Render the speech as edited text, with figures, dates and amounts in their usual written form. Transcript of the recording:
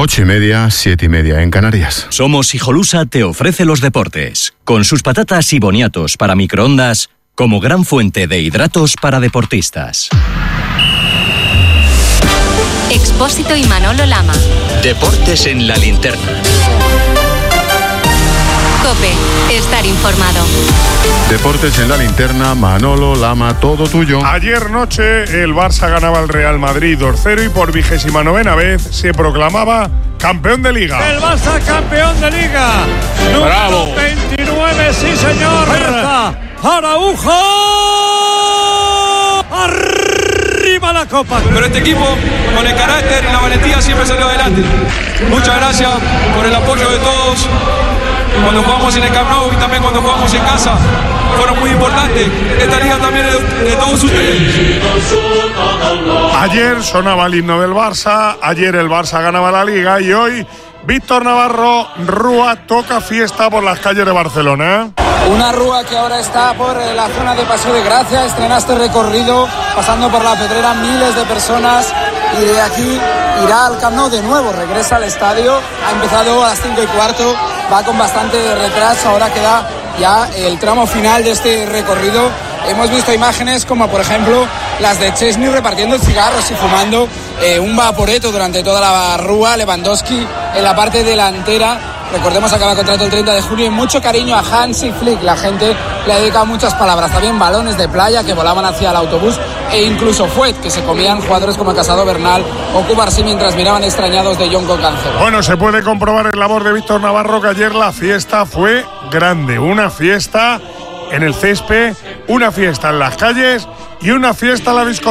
8:30, 7:30 en Canarias. Somos Hijolusa te ofrece los deportes, con sus patatas y boniatos para microondas como gran fuente de hidratos para deportistas. Expósito y Manolo Lama. Deportes en la linterna. COPE, estar informado. Deportes en la linterna, Manolo Lama, todo tuyo. Ayer noche el Barça ganaba al Real Madrid 2-0 y por 29ª vez se proclamaba campeón de Liga. El Barça campeón de Liga. ¡Bravo! Número 29, sí señor. Araujo. Arriba la copa. Pero este equipo, con el carácter y la valentía, siempre salió adelante. Muchas gracias por el apoyo de todos. Cuando jugamos en el Camp Nou y también cuando jugamos en casa, fueron muy importantes. Esta liga también es de todos ustedes. Ayer sonaba el himno del Barça, ayer el Barça ganaba la Liga y hoy Víctor Navarro, Rúa toca fiesta por las calles de Barcelona. Una Rúa que ahora está por la zona de Paseo de Gracia, estrena este recorrido pasando por la Pedrera, miles de personas, y de aquí irá al Camp Nou de nuevo, regresa al estadio, ha empezado a las 5:15, va con bastante retraso, ahora queda ya el tramo final de este recorrido. Hemos visto imágenes como por ejemplo las de Chesney repartiendo cigarros y fumando un vaporeto durante toda la Rúa, Lewandowski en la parte delantera. Recordemos, acaba contrato el 30 de junio y mucho cariño a Hansi Flick. La gente le ha dedicado muchas palabras. También balones de playa que volaban hacia el autobús e incluso fuet que se comían jugadores como Casado Bernal o Cubarsí mientras miraban extrañados de John Cancelo. Bueno, se puede comprobar en la voz de Víctor Navarro que ayer la fiesta fue grande. Una fiesta en el césped, una fiesta en las calles y una fiesta en la discoteca.